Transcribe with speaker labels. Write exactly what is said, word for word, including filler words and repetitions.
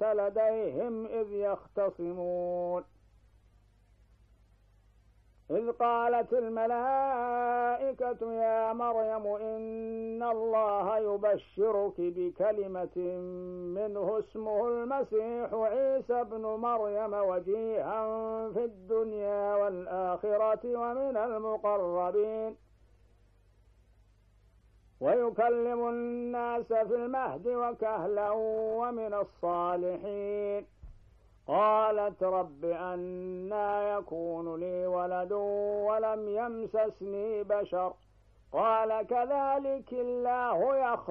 Speaker 1: كنت لديهم إذ يختصمون إذ قالت الملائكة يا مريم إن الله يبشرك بكلمة منه اسمه المسيح عيسى ابن مريم وجيها في الدنيا والآخرة ومن المقربين ويكلم الناس في المهد وكهلا ومن الصالحين قالت رب أنى يكون لي ولد ولم يمسسني بشر قال كذلك الله يخلق